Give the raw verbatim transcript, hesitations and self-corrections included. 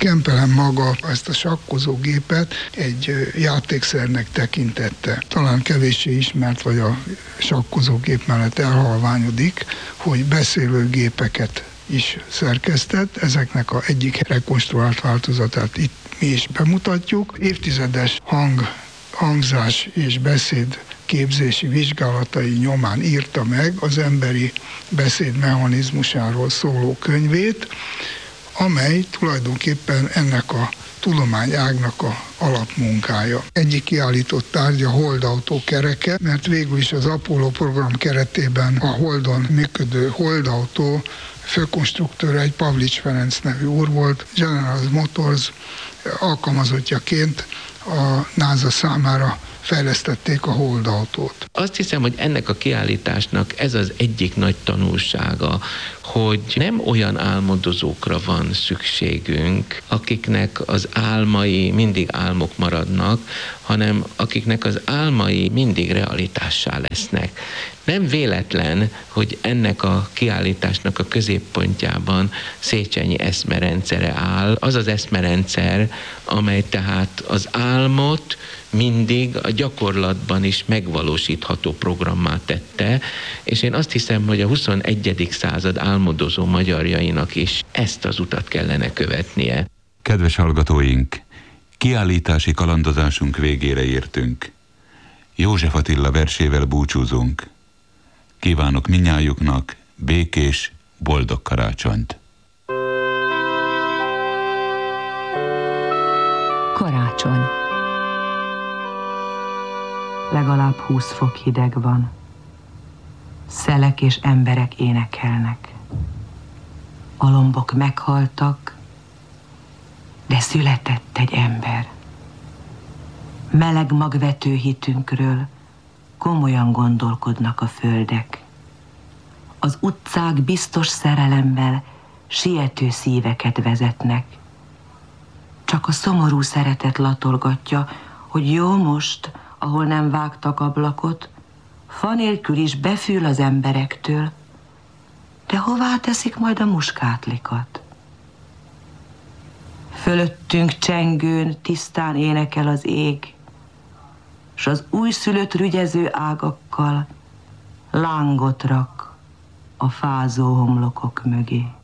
Kempelen maga ezt a sakkozógépet egy játékszernek tekintette. Talán kevéssé ismert, vagy a sakkozógép mellett elhalványodik, hogy beszélőgépeket is szerkesztett. Ezeknek a egyik rekonstruált változatát itt mi is bemutatjuk. Évtizedes hang, hangzás és beszéd képzési vizsgálatai nyomán írta meg az emberi beszéd mechanizmusáról szóló könyvét, amely tulajdonképpen ennek a tudományágnak a alapmunkája. Egyik kiállított tárgya holdautó kereke, mert végül is az Apollo program keretében a Holdon működő holdautó főkonstruktőre egy Pavlics Ferenc nevű úr volt, General Motors alkalmazottjaként a NASA számára fejlesztették a holdautót. Azt hiszem, hogy ennek a kiállításnak ez az egyik nagy tanulsága, hogy nem olyan álmodozókra van szükségünk, akiknek az álmai mindig álmok maradnak, hanem akiknek az álmai mindig realitássá lesznek. Nem véletlen, hogy ennek a kiállításnak a középpontjában Széchenyi eszmerendszere áll. Az az eszmerendszer, amely tehát az álmot mindig a gyakorlatban is megvalósítható programmá tette, és én azt hiszem, hogy a huszonegyedik század álmodozó magyarjainak is ezt az utat kellene követnie. Kedves hallgatóink, kiállítási kalandozásunk végére értünk. József Attila versével búcsúzunk. Kívánok mindnyájuknak békés, boldog karácsonyt! Karácsony. Legalább húsz fok hideg van. Szelek és emberek énekelnek. A lombok meghaltak, de született egy ember. Meleg magvető hitünkről komolyan gondolkodnak a földek. Az utcák biztos szerelemmel siető szíveket vezetnek. Csak a szomorú szeretet latolgatja, hogy jó most, ahol nem vágtak ablakot, fa nélkül is befül az emberektől, de hová teszik majd a muskátlikat? Fölöttünk csengőn tisztán énekel az ég, s az újszülött rügyező ágakkal lángot rak a fázó homlokok mögé.